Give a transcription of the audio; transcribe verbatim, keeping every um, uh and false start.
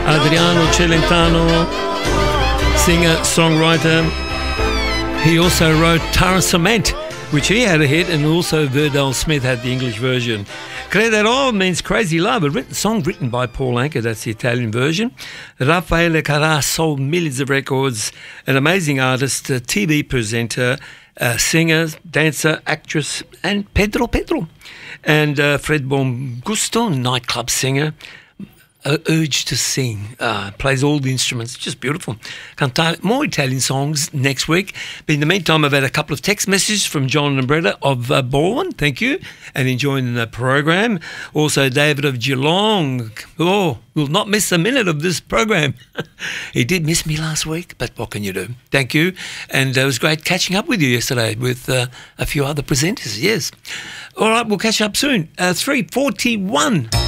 Adriano Celentano, singer, songwriter. He also wrote Tara Cement, which he had a hit, and also Verdell Smith had the English version. Crederò means crazy love, a written song written by Paul Anka, that's the Italian version. Raffaele Carrà sold millions of records, an amazing artist, a T V presenter, a singer, dancer, actress, and Pedro Pedro. And uh, Fred Bongusto, nightclub singer, uh, urged to sing, uh, plays all the instruments, just beautiful. Cantare more Italian songs next week. But in the meantime, I've had a couple of text messages from John and Bretta of uh, Baldwin, thank you, and enjoying the program. Also, David of Geelong, oh, will not miss a minute of this program. He did miss me last week, but what can you do? Thank you, and it was great catching up with you yesterday with uh, a few other presenters, yes. All right, we'll catch up soon. Uh, three forty-one.